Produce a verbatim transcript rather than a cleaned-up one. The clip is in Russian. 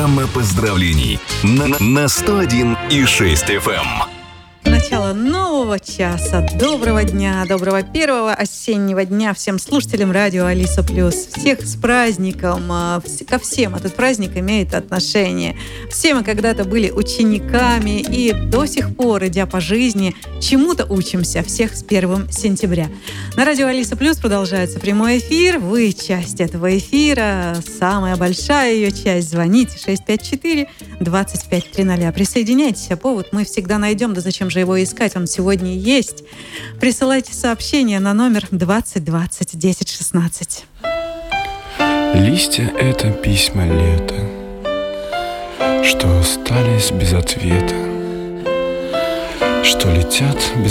Программа поздравлений на, на сто один и шесть эф эм. Начало нового часа. Доброго дня, доброго первого осеннего дня всем слушателям радио Алиса Плюс. Всех с праздником. Ко всем этот праздник имеет отношение. Все мы когда-то были учениками и до сих пор, идя по жизни, чему-то учимся. Всех с первого сентября. На радио Алиса Плюс продолжается прямой эфир. Вы часть этого эфира. Самая большая ее часть. Звоните шесть пять четыре двадцать пять тридцать. Присоединяйтесь, а повод мы всегда найдем. Да зачем же его искать, он сегодня есть. Присылайте сообщение на номер двадцать двадцать десять шестнадцать. Листья — это письма лета, что остались без ответа, что летят без